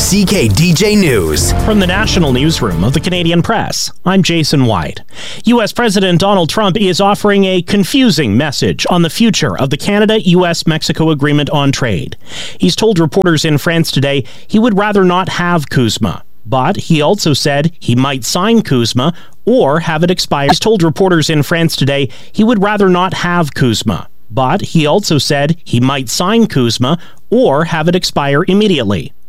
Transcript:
CKDJ News. From the National Newsroom of the Canadian Press, I'm Jason White. U.S. President Donald Trump is offering a confusing message on the future of the Canada-U.S.-Mexico Agreement on Trade. He's told reporters in France today he would rather not have CUSMA, but he also said he might sign CUSMA or have it expire. He's told reporters in France today he would rather not have CUSMA, but he also said he might sign CUSMA or have it expire immediately.